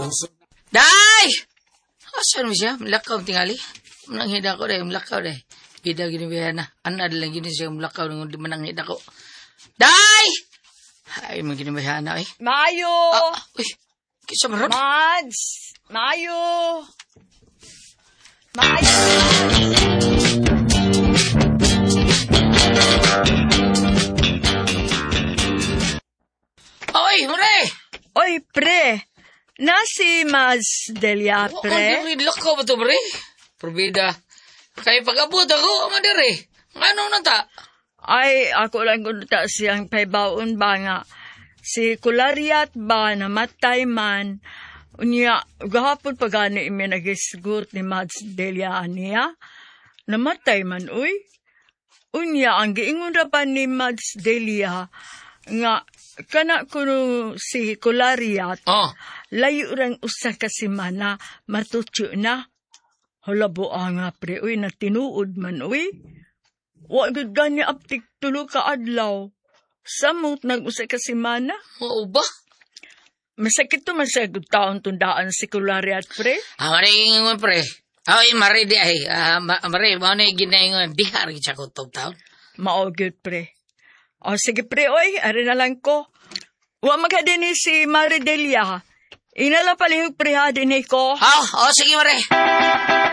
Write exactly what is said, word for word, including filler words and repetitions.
Day! Asan mo siya? Malakaw tingali. Mananghid ako day, malakaw day. Bida ginibihan na. Anad lang gini siya malakaw nung mananghid ako. Day! Ay, mga ginibihan na eh. Mayo! Ah, uy, kisa marot. Mads! Mayo! Mayo! Oy, hore! Oy, pre! Nasi Mads Delia, Pre? pre? Ang lakaw ba ito, pre? Probida. Kaya pag-abot ako, nga dire. Ano na ta? Ay, ako lang kung ta siyang paybaon ba nga. Si Kulariat ba namatay man, unya, gahapon pa gani imi nagisgot ni Mads Delia niya. Namatay man, uy. Unya, ang giingon ra pa ni Mads Delia, nga, kana kuno si Kulariat, Oh. layo rang usa ka semana, matutyo na. Halabo nga, pre, uy, na tinuod man, uy. Wa gud gani aptik tulo ka adlaw. Samot nag usa ka semana. Oo ba? Masakit to man sa gud taon tundaan si Kulariat, pre. Ah, maring ingon, pre. Ay, mari di ay. Ah, ma- mari, mo na ginaingon. Di hari siya ko tog taon. Mao gud, pre. O sige, pre, oy, ari na lang ko. Wa magkadini si Maridelia. Inala palihog pre ha dinhi ko. Oh, oh, sige, mari.